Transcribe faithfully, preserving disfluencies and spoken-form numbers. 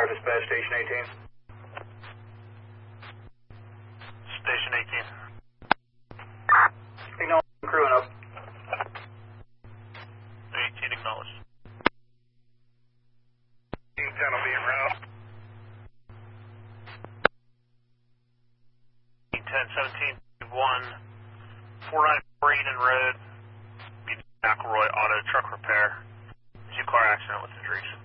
Tower Dispatch, Station eighteen. Station eighteen. Acknowledge, crewing up. eighteen acknowledged. ten will be en route. ten seventeen one, four ninety-four Eden Road, McElroy Auto Truck Repair. Two car accident with injuries.